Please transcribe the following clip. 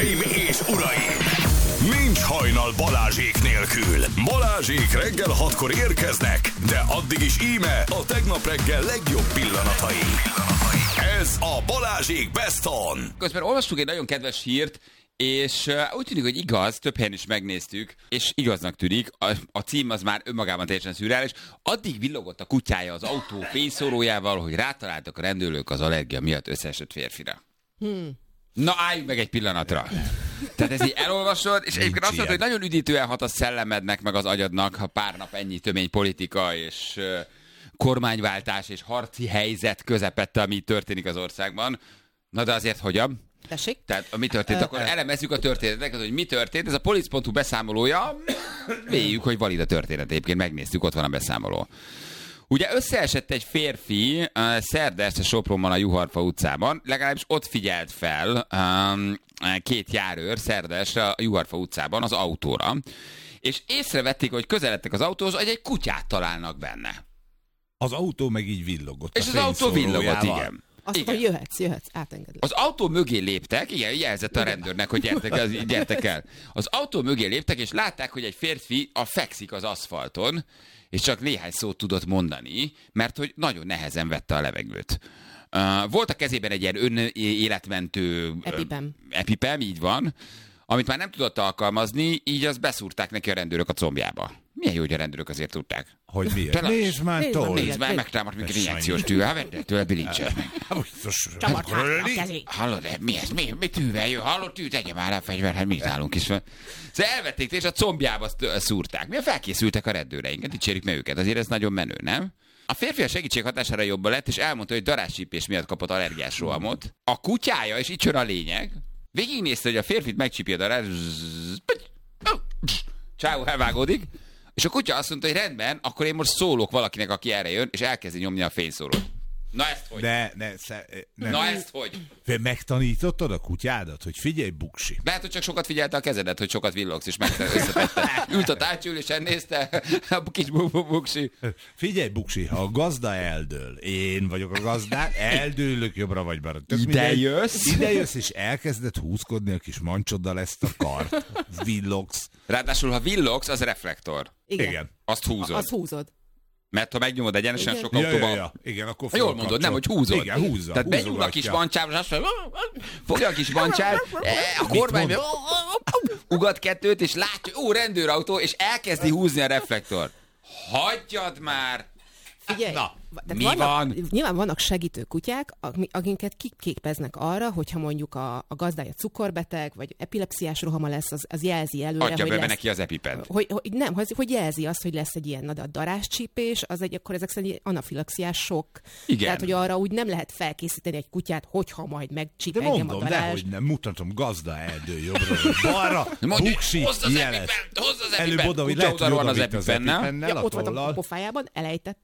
Hölgyeim és uraim! Nincs hajnal Balázsék nélkül. Balázsék reggel 6-kor érkeznek, de addig is íme a tegnap reggel legjobb pillanatai. Ez a Balázsék Best On. Közben olvastuk egy nagyon kedves hírt, és úgy tűnik, hogy igaz, több helyen is megnéztük, és igaznak tűnik, a cím az már önmagában teljesen szürreális. Addig villogott a kutyája az autó fényszórójával, hogy rátaláltak a rendőrök az allergia miatt összeesett férfira. Na álljunk meg egy pillanatra. Tehát ez így elolvasod, és egyébként azt mondod, hogy nagyon üdítően hat a szellemednek, meg az agyadnak, ha pár nap ennyi tömény politika és kormányváltás és harci helyzet közepette, ami történik az országban. Na de azért hogyan? Tessék? Tehát mi történt? Akkor elemezzük a történetet, hogy mi történt. Ez a polic.hu beszámolója. Véljük, hogy valid a történet. Egyébként megnéztük, ott van a beszámoló. Ugye összeesett egy férfi szerda este Sopronban a Juharfa utcában, legalábbis ott figyelt fel két járőr szerda este a Juharfa utcában az autóra, és észrevették, hogy közeledtek az autóhoz, hogy egy kutyát találnak benne. Az autó meg így villogott. És az autó villogott, igen. Azt mondta, hogy jöhetsz, átengedlek. Az autó mögé léptek, igen, jelzett a rendőrnek, hogy gyertek el. Az autó mögé léptek, és látták, hogy egy férfi fekszik az aszfalton, és csak néhány szót tudott mondani, mert hogy nagyon nehezen vette a levegőt. Volt a kezében egy ilyen önéletmentő epipem, így van, amit már nem tudott alkalmazni, így azt beszúrták neki a rendőrök a combjába. Milyen jó, hogy a rendőrök azért tudták. Hogy miért? Nézd már, Nézd már, megtámadt minket injekciós tűvel. Ha vedd el tőle, bilincsen meg. Csavart hátra a kezét. Hallod, mi ez? Mi tűvel jön? Hallod, tű, tegye már a fegyver, hát mi nálunk is van. Szóval elvették, és a combjába szúrták. Milyen felkészültek a rendőreink? Dicsérjük meg őket, azért ez nagyon menő, nem? A férfi a segítség hatására jobban lett, és elmondta, hogy darázscsípés miatt kapott allergiás rohamot. A kutyája, és itt jön a lényeg, végignézte, hogy a férfit megcsípi a darázs, csáó elvágódik, és a kutya azt mondta, hogy rendben, akkor én most szólok valakinek, aki erre jön, és elkezdi nyomni a fényszórót. Na ezt hogy? Na ezt hogy? Megtanítottad a kutyádat, hogy figyelj, buksi. Lehet, hogy csak sokat figyelte a kezedet, hogy sokat villogsz, és összetette. Ült a tárcsülésen, nézte a kis buksi. Figyelj, buksi, ha a gazda eldől, én vagyok a gazdák, eldőlök jobbra vagy balra. Ide jössz, és elkezded húzkodni a kis mancsoddal ezt a kart. Villogsz. Ráadásul, ha villogsz, az reflektor. Igen. Azt húzod. Azt húzod. Mert ha megnyomod egyenesen, sok autóban... Igen, akkor jól mondod, nem, hogy húzod. Igen, húzza. Tehát benyúl a kis mancsával, és azt mondja, fogja a kis mancsát, a kormány ugat kettőt, és látja, rendőrautó, és elkezdi húzni a reflektor. Hagyjad már! Figyelj, mi van? Nyilván vannak segítő kutyák, akiket kiképeznek arra, hogyha mondjuk a gazdája cukorbeteg, vagy epilepsziás rohama lesz, az jelzi előre, adja hogy be lesz, neki az epipent. Hogy jelzi azt, hogy lesz egy ilyen darázscsípés, akkor ezek szerint anafilaxiás sok. Igen. Tehát, hogy arra úgy nem lehet felkészíteni egy kutyát, hogyha majd megcsíp engem a darázs. De mondom, nem mutatom, gazda eldől jobbra, balra, buksi, hozz az epipent, előbb oda, hogy lehet, hogy az epipennel. Ja, ott volt a pofájában, elejtette.